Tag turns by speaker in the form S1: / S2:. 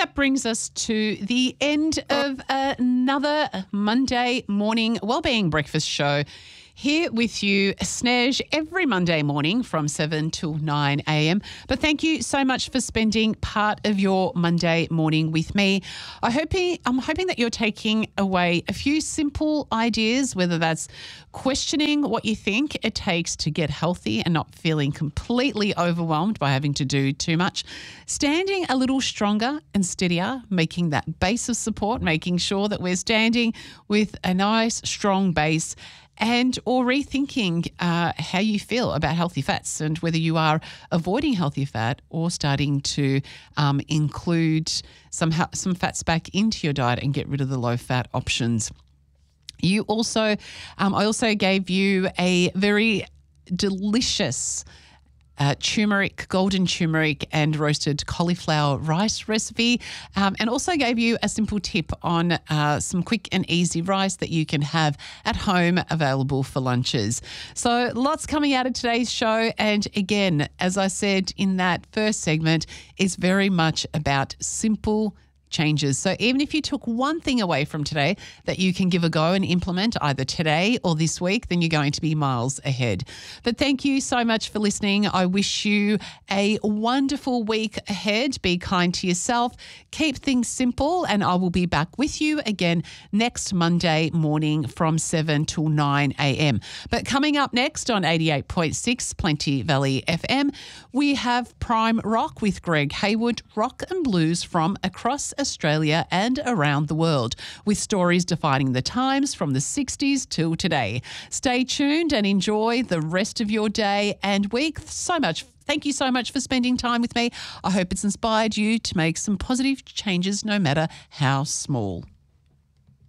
S1: that brings us to the end of another Monday morning wellbeing breakfast show. Here with you, Snej, every Monday morning from 7 till 9 a.m. But thank you so much for spending part of your Monday morning with me. I'm hoping that you're taking away a few simple ideas, whether that's questioning what you think it takes to get healthy and not feeling completely overwhelmed by having to do too much, standing a little stronger and steadier, making that base of support, making sure that we're standing with a nice, strong base, and or rethinking how you feel about healthy fats and whether you are avoiding healthy fat or starting to include some fats back into your diet and get rid of the low-fat options. I also gave you a very delicious golden turmeric and roasted cauliflower rice recipe, and also gave you a simple tip on some quick and easy rice that you can have at home available for lunches. So lots coming out of today's show, and again, as I said in that first segment, it's very much about simple changes. So even if you took one thing away from today that you can give a go and implement either today or this week, then you're going to be miles ahead. But thank you so much for listening. I wish you a wonderful week ahead. Be kind to yourself. Keep things simple, and I will be back with you again next Monday morning from 7 till 9 a.m. But coming up next on 88.6 Plenty Valley FM, we have Prime Rock with Greg Hayward, rock and blues from across Australia and around the world, with stories defining the times from the 60s till today. Stay tuned and enjoy the rest of your day and week. Thank you so much for spending time with me. I hope it's inspired you to make some positive changes, no matter how small.